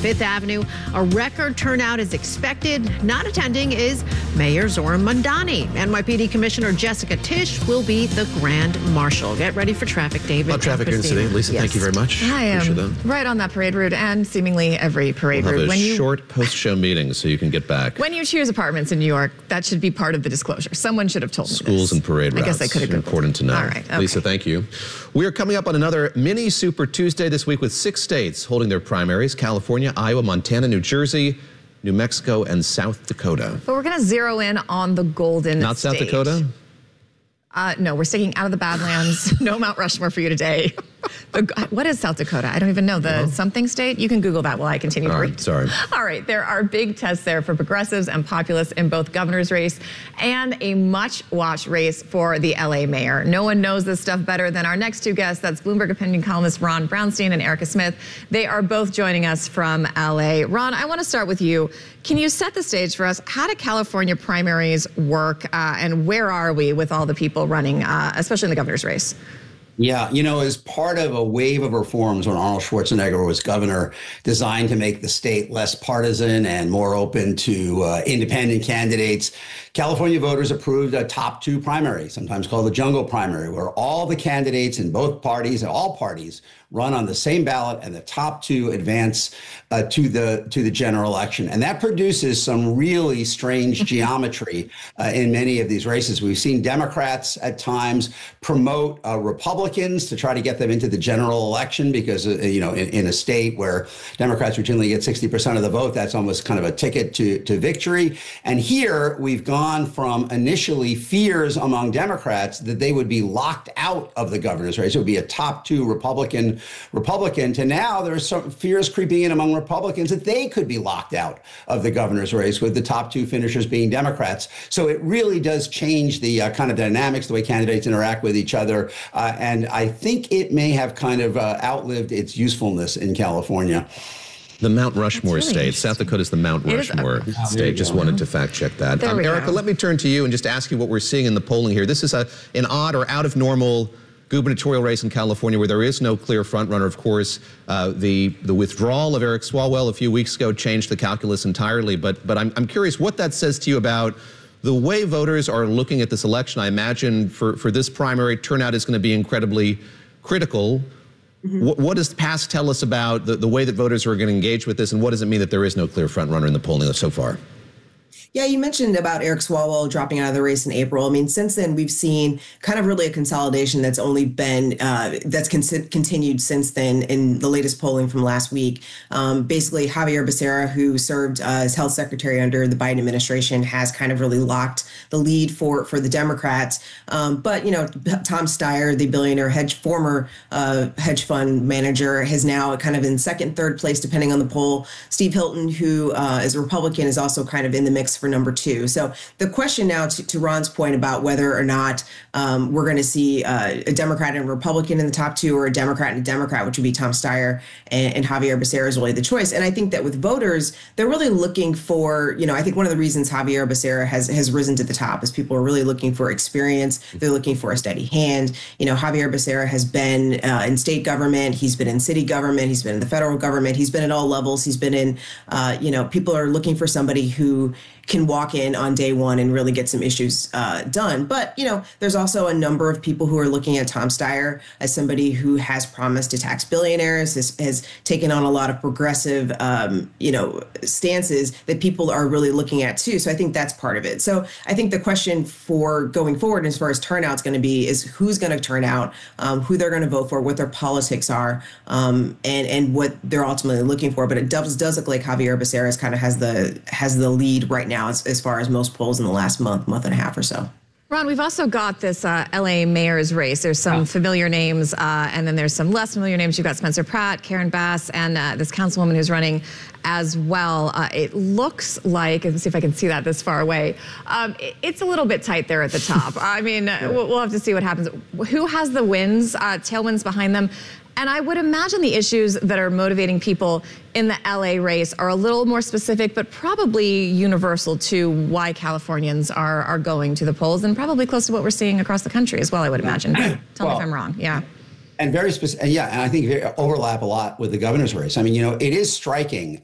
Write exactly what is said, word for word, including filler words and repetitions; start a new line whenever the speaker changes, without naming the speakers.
Fifth Avenue. A record turnout is expected. Not attending is Mayor Zoran Mondani. N Y P D Commissioner Jessica Tisch will be the Grand Marshal. Get ready for traffic, David.
Well, traffic here in today. Lisa, yes. Thank you very much.
I am right on that parade route and seemingly every parade
we'll
route.
Have a
when you,
short post-show meeting so you can get back.
When you choose apartments in New York, that should be part of the disclosure. Someone should have told me
Schools
this.
and parade routes.
I guess I could have Googled.
Important to know.
All right. Okay.
Lisa, thank you. We are coming up on another mini Super Tuesday this week with six states holding their primaries: California, Iowa, Montana, New Jersey, New Mexico, and South Dakota.
But we're going to zero in on the Golden
Not
State.
South Dakota?
Uh, no, we're sticking out of the Badlands. No Mount Rushmore for you today. The, what is South Dakota? I don't even know. The no. something state? You can Google that while I continue to
All
read.
Right, sorry.
All right. There are big tests there for progressives and populists in both governor's race and a much-watched race for the L A mayor. No one knows this stuff better than our next two guests. That's Bloomberg opinion columnist Ron Brownstein and Erica Smith. They are both joining us from L A. Ron, I want to start with you. Can you set the stage for us? How do California primaries work, uh, and where are we with all the people running, uh, especially in the governor's race?
Yeah, you know, as part of a wave of reforms when Arnold Schwarzenegger was governor, designed to make the state less partisan and more open to uh, independent candidates, California voters approved a top two primary, sometimes called the jungle primary, where all the candidates in both parties and all parties run on the same ballot, and the top two advance uh, to the to the general election. And that produces some really strange geometry uh, in many of these races. We've seen Democrats at times promote uh, Republicans to try to get them into the general election because, uh, you know, in, in a state where Democrats routinely get sixty percent of the vote, that's almost kind of a ticket to, to victory. And here we've gone from initially fears among Democrats that they would be locked out of the governor's race. It would be a top two Republican Republican to now there's some fears creeping in among Republicans that they could be locked out of the governor's race, with the top two finishers being Democrats. So it really does change the uh, kind of dynamics, the way candidates interact with each other. Uh, and I think it may have kind of uh, outlived its usefulness in California.
The Mount Rushmore
really
state. South Dakota is the Mount Rushmore
a,
state. Just wanted to fact check that.
Um,
Erica,
go.
let me turn to you and just ask you what we're seeing in the polling here. This is a, an odd or out of normal gubernatorial race in California where there is no clear frontrunner. Of course, uh, the the withdrawal of Eric Swalwell a few weeks ago changed the calculus entirely. But but I'm I'm curious what that says to you about the way voters are looking at this election. I imagine for for this primary, turnout is going to be incredibly critical. Mm-hmm. What, what does the past tell us about the, the way that voters are going to engage with this, and what does it mean that there is no clear frontrunner in the polling so far?
Yeah, you mentioned about Eric Swalwell dropping out of the race in April. I mean, since then, we've seen kind of really a consolidation that's only been, uh, that's con continued since then in the latest polling from last week. Um, basically, Xavier Becerra, who served uh, as health secretary under the Biden administration, has kind of really locked the lead for, for the Democrats. Um, but, you know, Tom Steyer, the billionaire hedge, former uh, hedge fund manager, has now kind of in second, third place, depending on the poll. Steve Hilton, who uh, is a Republican, is also kind of in the mix for number two. So the question now, to, to Ron's point about whether or not um, we're going to see uh, a Democrat and a Republican in the top two, or a Democrat and a Democrat, which would be Tom Steyer and, and Xavier Becerra, is really the choice. And I think that with voters, they're really looking for, you know, I think one of the reasons Xavier Becerra has, has risen to the top is people are really looking for experience. They're looking for a steady hand. You know, Xavier Becerra has been uh, in state government. He's been in city government. He's been in the federal government. He's been at all levels. He's been in, uh, you know, people are looking for somebody who can walk in on day one and really get some issues uh, done. But, you know, there's also a number of people who are looking at Tom Steyer as somebody who has promised to tax billionaires, has, has taken on a lot of progressive, um, you know, stances that people are really looking at too. So I think that's part of it. So I think the question for going forward as far as turnout is going to be is who's going to turn out, um, who they're going to vote for, what their politics are, um, and, and what they're ultimately looking for. But it does, does look like Xavier Becerra kind of has the, has the lead right now. Now, as, as far as most polls in the last month, month and a half or so.
Ron, we've also got this uh, L A mayor's race. There's some oh. familiar names, uh, and then there's some less familiar names. You've got Spencer Pratt, Karen Bass, and uh, this councilwoman who's running as well. Uh, it looks like, let's see if I can see that this far away, um, it, it's a little bit tight there at the top. I mean, we'll, we'll have to see what happens. Who has the wins, uh, tailwinds behind them? And I would imagine the issues that are motivating people in the L A race are a little more specific, but probably universal to why Californians are, are going to the polls, and probably close to what we're seeing across the country as well, I would imagine. Tell
well,
me if I'm wrong. Yeah.
And very specific, yeah, and I think they overlap a lot with the governor's race. I mean, you know, it is striking